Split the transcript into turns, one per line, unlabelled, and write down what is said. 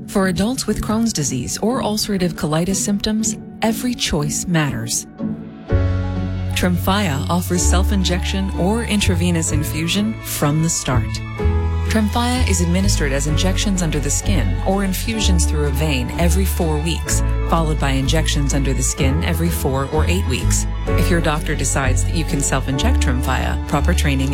For adults with Crohn's disease or ulcerative colitis symptoms, every choice matters. Tremfya offers self-injection or intravenous infusion from the start. Tremfya is administered as injections under the skin or infusions through a vein every 4 weeks, followed by injections under the skin every 4 or 8 weeks. If your doctor decides that you can self-inject Tremfya, proper training